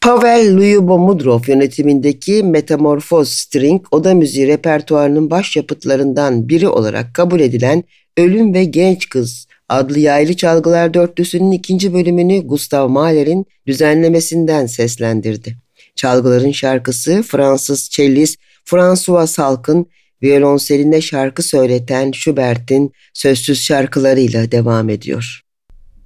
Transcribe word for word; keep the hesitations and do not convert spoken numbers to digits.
Pavel Lyubomudrov yönetimindeki Metamorphoz String oda müziği repertuarının başyapıtlarından biri olarak kabul edilen Ölüm ve Genç Kız adlı yaylı çalgılar dörtlüsünün ikinci bölümünü Gustav Mahler'in düzenlemesinden seslendirdi. Çalgıların şarkısı Fransız cellist François Salk'ın violonseline şarkı söyleten Schubert'in sözsüz şarkılarıyla devam ediyor.